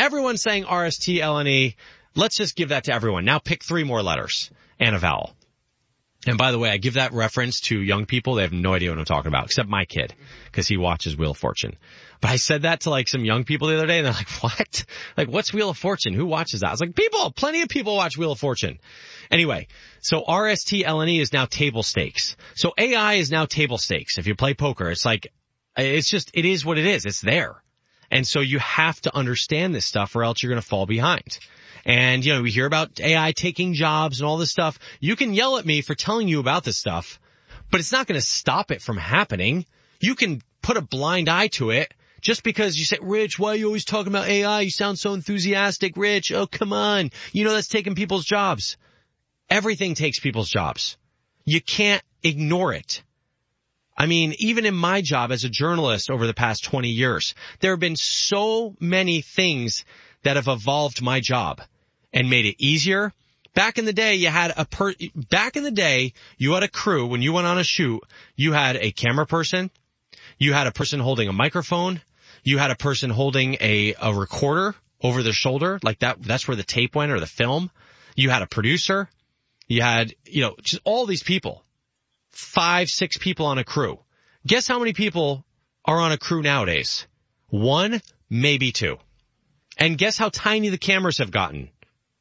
everyone's saying RSTLNE. Let's just give that to everyone. Now pick 3 more letters and a vowel. And by the way, I give that reference to young people. They have no idea what I'm talking about, except my kid, because he watches Wheel of Fortune. But I said that to like some young people the other day, and they're like, what? Like, what's Wheel of Fortune? Who watches that? I was like, plenty of people watch Wheel of Fortune. Anyway, so RSTLNE is now table stakes. So AI is now table stakes. If you play poker, it's like, it is what it is. It's there. And so you have to understand this stuff or else you're going to fall behind. And, you know, we hear about AI taking jobs and all this stuff. You can yell at me for telling you about this stuff, but it's not going to stop it from happening. You can put a blind eye to it just because you say, Rich, why are you always talking about AI? You sound so enthusiastic, Rich. Oh, come on. You know, that's taking people's jobs. Everything takes people's jobs. You can't ignore it. I mean, even in my job as a journalist over the past 20 years, there have been so many things that have evolved my job and made it easier. Back in the day, you had a crew. When you went on a shoot, you had a camera person, you had a person holding a microphone, you had a person holding a recorder over their shoulder, like that's where the tape went or the film. You had a producer, you had, you know, just all these people. 5, 6 people on a crew. Guess how many people are on a crew nowadays? 1, maybe 2. And guess how tiny the cameras have gotten?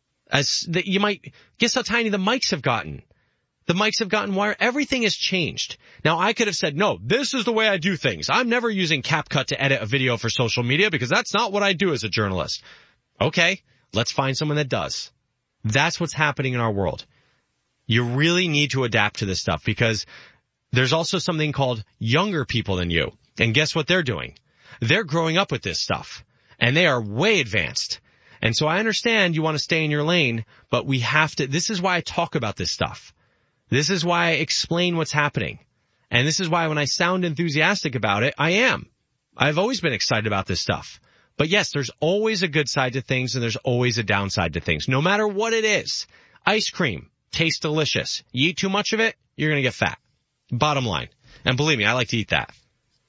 Guess how tiny the mics have gotten? The mics have gotten wired. Everything has changed. Now, I could have said, no, this is the way I do things. I'm never using CapCut to edit a video for social media because that's not what I do as a journalist. Okay, let's find someone that does. That's what's happening in our world. You really need to adapt to this stuff because there's also something called younger people than you. And guess what they're doing? They're growing up with this stuff and they are way advanced. And so I understand you want to stay in your lane, but we have to, this is why I talk about this stuff. This is why I explain what's happening. And this is why when I sound enthusiastic about it, I am. I've always been excited about this stuff. But yes, there's always a good side to things and there's always a downside to things. No matter what it is. Ice cream. Tastes delicious. You eat too much of it, you're going to get fat. Bottom line. And believe me, I like to eat that.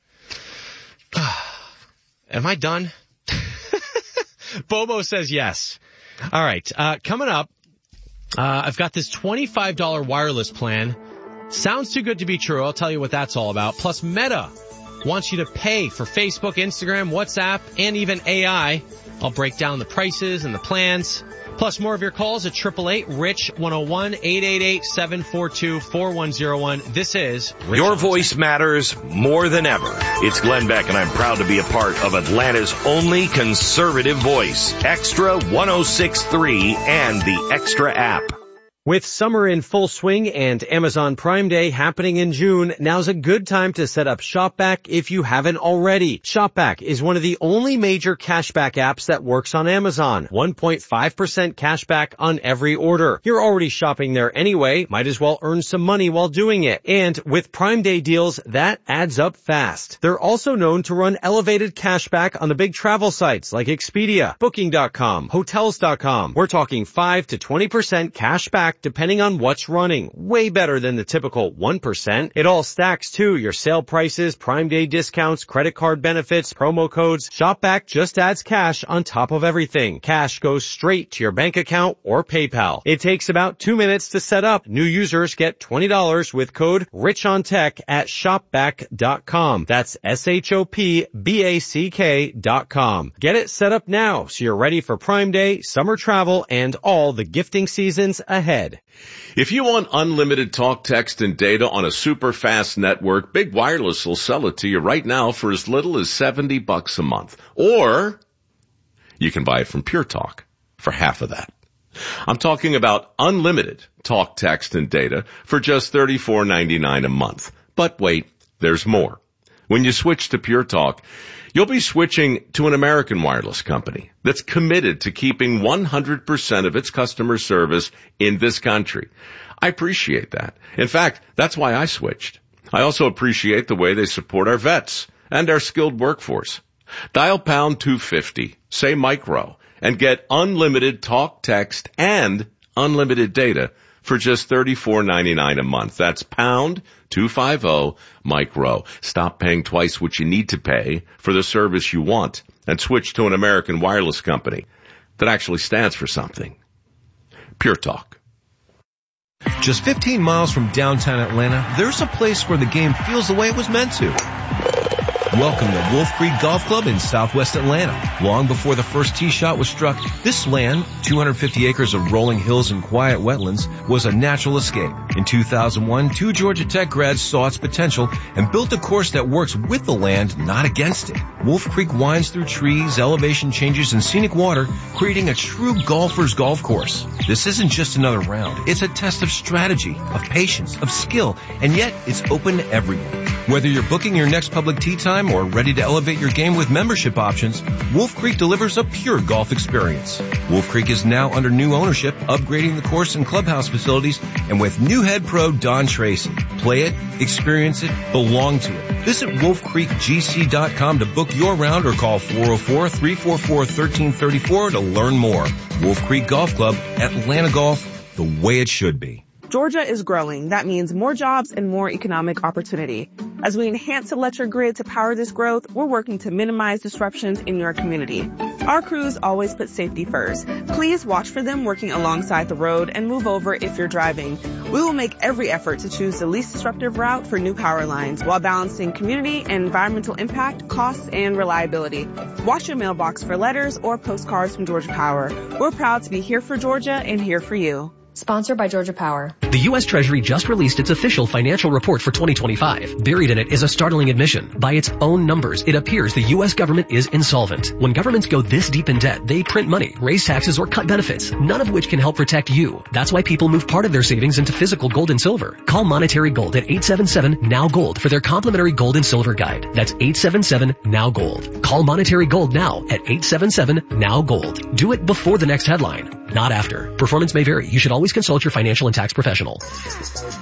Am I done? Bobo says yes. All right. Coming up, I've got this $25 wireless plan. Sounds too good to be true. I'll tell you what that's all about. Plus, Meta wants you to pay for Facebook, Instagram, WhatsApp, and even AI. I'll break down the prices and the plans. Plus, more of your calls at 888-RICH-101, 888-742-4101. This is Rich Your voice matters more than ever. It's Glenn Beck, and I'm proud to be a part of Atlanta's only conservative voice. Extra 106.3 and the Extra app. With summer in full swing and Amazon Prime Day happening in June, now's a good time to set up ShopBack if you haven't already. ShopBack is one of the only major cashback apps that works on Amazon. 1.5% cashback on every order. You're already shopping there anyway, might as well earn some money while doing it. And with Prime Day deals, that adds up fast. They're also known to run elevated cashback on the big travel sites like Expedia, Booking.com, Hotels.com. We're talking 5 to 20% cashback depending on what's running. Way better than the typical 1%. It all stacks too. Your sale prices, Prime Day discounts, credit card benefits, promo codes. ShopBack just adds cash on top of everything. Cash goes straight to your bank account or PayPal. It takes about 2 minutes to set up. New users get $20 with code RICHONTECH at shopback.com. That's ShopBack.com. Get it set up now so you're ready for Prime Day, summer travel, and all the gifting seasons ahead. If you want unlimited talk, text, and data on a super fast network, Big Wireless will sell it to you right now for as little as $70 a month. Or you can buy it from Pure Talk for half of that. I'm talking about unlimited talk, text, and data for just $34.99 a month. But wait, there's more. When you switch to Pure Talk, you'll be switching to an American wireless company that's committed to keeping 100% of its customer service in this country. I appreciate that. In fact, that's why I switched. I also appreciate the way they support our vets and our skilled workforce. Dial pound 250, say micro, and get unlimited talk, text, and unlimited data for just $34.99 a month. That's pound 250 Mike Rowe. Stop paying twice what you need to pay for the service you want and switch to an American wireless company that actually stands for something. Pure Talk. Just 15 miles from downtown Atlanta, there's a place where the game feels the way it was meant to. Welcome to Wolf Creek Golf Club in southwest Atlanta. Long before the first tee shot was struck, this land, 250 acres of rolling hills and quiet wetlands, was a natural escape. In 2001, 2 Georgia Tech grads saw its potential and built a course that works with the land, not against it. Wolf Creek winds through trees, elevation changes, and scenic water, creating a true golfer's golf course. This isn't just another round. It's a test of strategy, of patience, of skill, and yet it's open to everyone. Whether you're booking your next public tee time or ready to elevate your game with membership options, Wolf Creek delivers a pure golf experience. Wolf Creek is now under new ownership, upgrading the course and clubhouse facilities, and with new head pro Don Tracy. Play it, experience it, belong to it. Visit wolfcreekgc.com to book your round or call 404-344-1334 to learn more. Wolf Creek Golf Club, Atlanta Golf, the way it should be. Georgia is growing. That means more jobs and more economic opportunity. As we enhance electric grid to power this growth, we're working to minimize disruptions in your community. Our crews always put safety first. Please watch for them working alongside the road and move over if you're driving. We will make every effort to choose the least disruptive route for new power lines while balancing community and environmental impact, costs, and reliability. Watch your mailbox for letters or postcards from Georgia Power. We're proud to be here for Georgia and here for you. Sponsored by Georgia Power. The U.S. Treasury just released its official financial report for 2025. Buried in it is a startling admission. By its own numbers, it appears the U.S. government is insolvent. When governments go this deep in debt, they print money, raise taxes, or cut benefits, none of which can help protect you. That's why people move part of their savings into physical gold and silver. Call Monetary Gold at 877-NOW-GOLD for their complimentary gold and silver guide. That's 877-NOW-GOLD. Call Monetary Gold now at 877-NOW-GOLD. Do it before the next headline, not after. Performance may vary. You should always consult your financial and tax professional.